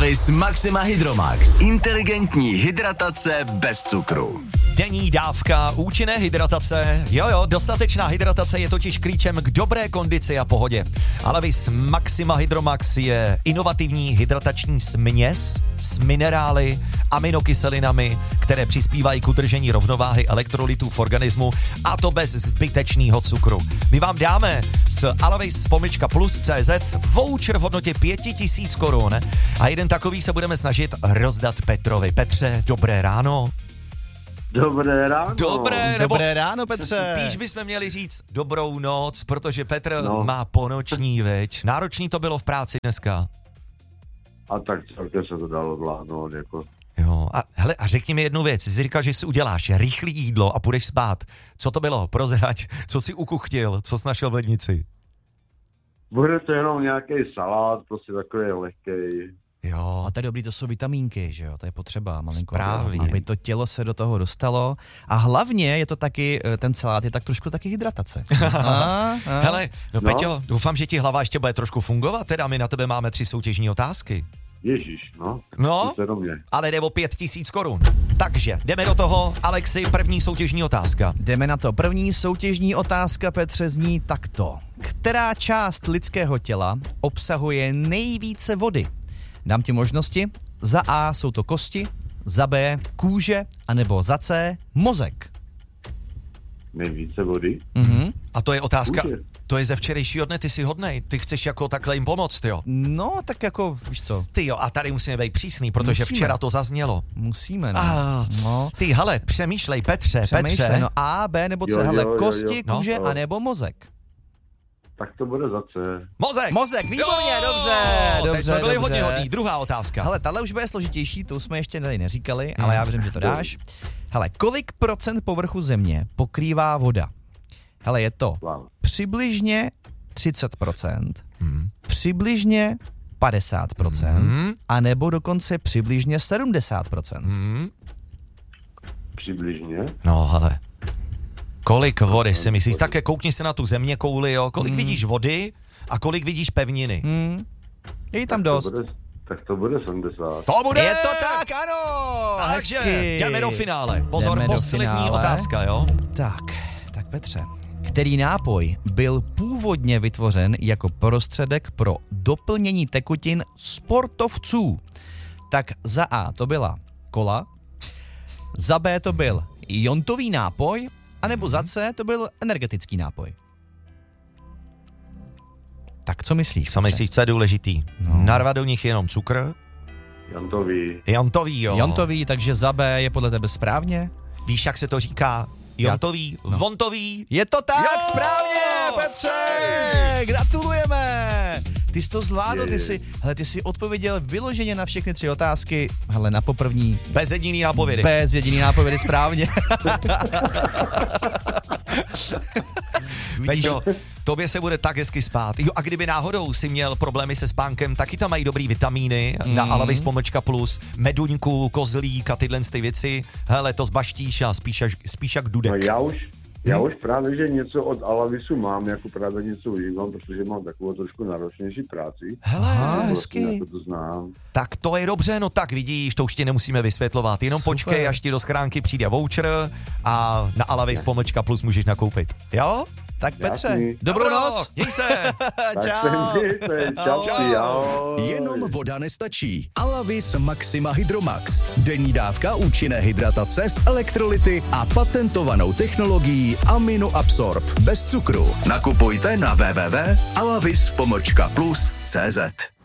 Alavis Maxima Hydromax. Inteligentní hydratace bez cukru. Denní dávka účinné hydratace. Jo, dostatečná hydratace je totiž klíčem k dobré kondici a pohodě. Alavis Maxima Hydromax je inovativní hydratační směs s minerály, aminokyselinami, které přispívají k udržení rovnováhy elektrolytů v organismu, a to bez zbytečného cukru. My vám dáme s alavis-plus.cz voucher v hodnotě 5000 korun a jeden takový se budeme snažit rozdat Petrovi. Petře, dobré ráno. Dobré ráno. Dobré ráno, Petře. Spíš bychom měli říct dobrou noc, protože Petr má ponoční, veď. Náročný to bylo v práci dneska. A tak celkem se to dalo vládnout, jako. Jo, a řekni mi jednu věc. Jsi říkal, že si uděláš rychlý jídlo a půjdeš spát. Co to bylo? Prozrať. Co jsi ukuchtil? Co jsi našel v lednici? Bude to jenom nějaký salát, prostě takový lehkej. Jo. A to je dobrý, to jsou vitamínky, že jo, to je potřeba malinko, Správně. aby to tělo se do toho dostalo. A hlavně je to taky, ten salát je tak trošku taky hydratace. Hele, Peťo, doufám, že ti hlava ještě bude trošku fungovat, teda my na tebe máme 3 soutěžní otázky. Ježíš, No, ale jde o 5000 korun. Takže jdeme do toho, Alexi, první soutěžní otázka. Jdeme na to. První soutěžní otázka, Petře, zní takto. Která část lidského těla obsahuje nejvíce vody? Dám ti možnosti. Za A jsou to kosti, za B kůže, anebo za C mozek. Nejvíce vody? Mhm. A to je otázka, Kůže. to je ze včerejšího dne, ty jsi hodnej, ty chceš jako takhle jim pomoct, jo? No, tak jako, víš co, Ty jo, a tady musíme být přísný, protože Musíme. včera to zaznělo. musíme, no. No. Ty, hele, přemýšlej, Petře. No A, B nebo C, Jo, hele, jo, kosti, jo. kůže, No. anebo mozek. Tak to bude za C. Mozek, výborně, dobře, teď jsme byli dobře. hodně hodný. Druhá otázka. Hele, tahle už bude složitější, to jsme ještě tady neříkali, ale já věřím, že to dáš. Hele, kolik procent povrchu země pokrývá voda? Hele, je to Wow. přibližně 30%, přibližně 50%, a nebo dokonce přibližně 70%. Přibližně. No, hele. Kolik vody si myslíš? Také koukni se na tu země kouli, jo. Kolik vidíš vody a kolik vidíš pevniny? Je jí tam dost. Tak to bude 70. To bude! Je to tak, ano! Takže Hezky. jdeme do finále. Pozor, Jdeme do poslední finále. otázka, jo. Tak Petře, který nápoj byl původně vytvořen jako prostředek pro doplnění tekutin sportovců? Tak za A to byla kola, za B to byl jontový nápoj, anebo za C to byl energetický nápoj. Tak co myslíš? Co myslíš, co je důležitý? Narvat do nich jenom cukr? Jontový, jo. Jontový, takže za B je podle tebe správně? Víš, jak se to říká? Jontový, vontový. Je to tak, Jo! správně, Petře! Gratulujeme! Ty jsi to zvládl, ty jsi odpověděl vyloženě na všechny 3 otázky, hele, na poprvní. Bez jediný nápovědy. Bez jediný nápovědy, správně. Peťo, tobě se bude tak hezky spát. Jo, a kdyby náhodou si měl problémy se spánkem, taky tam mají dobrý vitamíny na alavis.plus, meduňku, kozlík a tyhle ty věci. Hele, to zbaštíš a spíš jak dudek. No já už právě, že něco od Alavisu mám, jako právě něco užívám, protože mám takovou trošku náročnější práci. Hele, hezky. Vlastně to znám. Tak to je dobře, no tak vidíš, to už ti nemusíme vysvětlovat. Jenom Super. počkej, až ti do schránky přijde voucher a na alavis.plus můžeš nakoupit. Jo? Tak Petře, Jasný. dobrou noc. Měj se. Čau. Čau. Jenom voda nestačí. Alavis Maxima Hydromax. Denní dávka účinné hydratace s elektrolyty a patentovanou technologií AminoAbsorb. Bez cukru. Nakupujte na www.alavis.plus.cz.